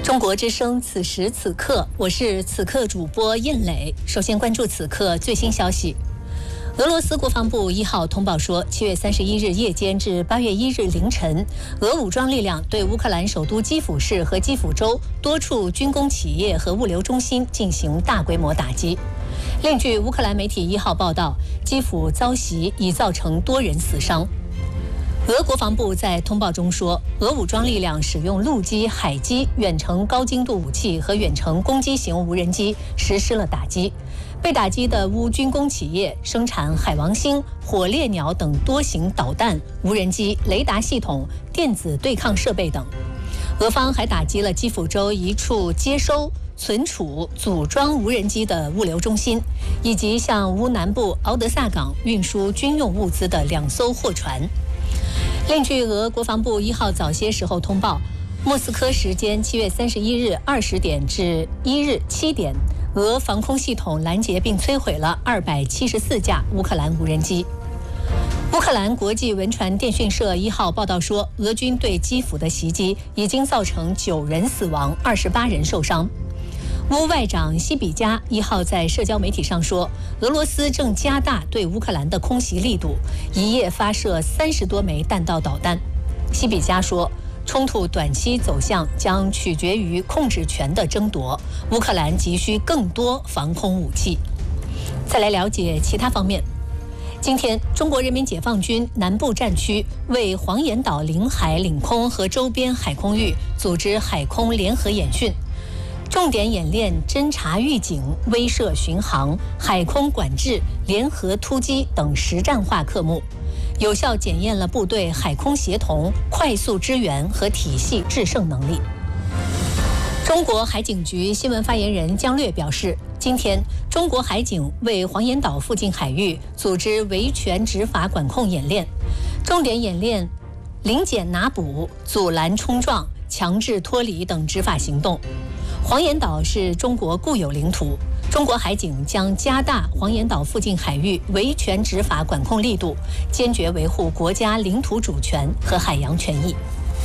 中国之声，此时此刻，我是此刻主播燕磊。首先关注此刻最新消息。俄罗斯国防部1号通报说，7月31日夜间至8月1日凌晨，俄武装力量对乌克兰首都基辅市和基辅州多处军工企业和物流中心进行大规模打击。另据乌克兰媒体1号报道，基辅遭袭已造成多人死伤。俄国防部在通报中说，俄武装力量使用陆基、海基、远程高精度武器和远程攻击型无人机实施了打击。被打击的乌军工企业生产海王星、火烈鸟等多型导弹、无人机、雷达系统、电子对抗设备等。俄方还打击了基辅州一处接收、存储、组装无人机的物流中心，以及向乌南部敖德萨港运输军用物资的2艘货船。另据俄国防部1号早些时候通报，莫斯科时间7月31日20点至1日7点，俄防空系统拦截并摧毁了274架乌克兰无人机。乌克兰国际文传电讯社1号报道说，俄军对基辅的袭击已经造成9人死亡，28人受伤。乌外长西比加1号在社交媒体上说，俄罗斯正加大对乌克兰的空袭力度，一夜发射30多枚弹道导弹。西比加说，冲突短期走向将取决于控制权的争夺，乌克兰急需更多防空武器。再来了解其他方面。今天，中国人民解放军南部战区为黄岩岛领海、领空和周边海空域组织海空联合演训，重点演练侦察预警、威慑巡航、海空管制、联合突击等实战化科目，有效检验了部队海空协同、快速支援和体系制胜能力。中国海警局新闻发言人姜略表示，今天中国海警为黄岩岛附近海域组织维权执法管控演练，重点演练临检拿捕、阻拦冲撞、强制脱离等执法行动。黄岩岛是中国固有领土，中国海警将加大黄岩岛附近海域维权执法管控力度，坚决维护国家领土主权和海洋权益。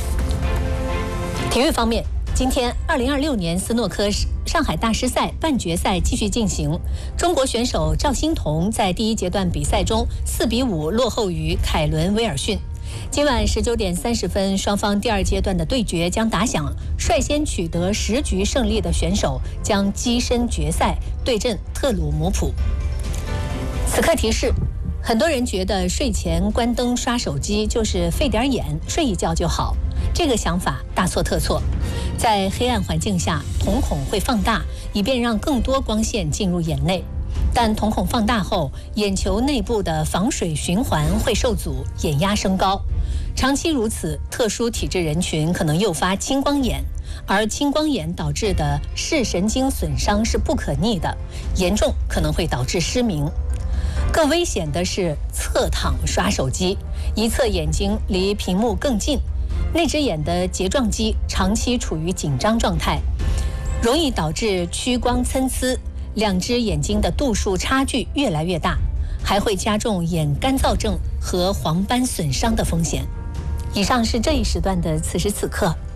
体育方面，今天2026年斯诺克上海大师赛半决赛继续进行，中国选手赵欣彤在第一阶段比赛中4比5落后于凯伦威尔逊。今晚19点30分，双方第二阶段的对决将打响，率先取得10局胜利的选手将跻身决赛，对阵特鲁姆普。此刻提示，很多人觉得睡前关灯刷手机就是费点眼，睡一觉就好，这个想法大错特错。在黑暗环境下，瞳孔会放大，以便让更多光线进入眼内。但瞳孔放大后，眼球内部的防水循环会受阻，眼压升高。长期如此，特殊体质人群可能诱发青光眼，而青光眼导致的视神经损伤是不可逆的，严重可能会导致失明。更危险的是侧躺刷手机，一侧眼睛离屏幕更近，内只眼的睫状肌长期处于紧张状态，容易导致屈光参差，两只眼睛的度数差距越来越大，还会加重眼干燥症和黄斑损伤的风险。以上是这一时段的此时此刻。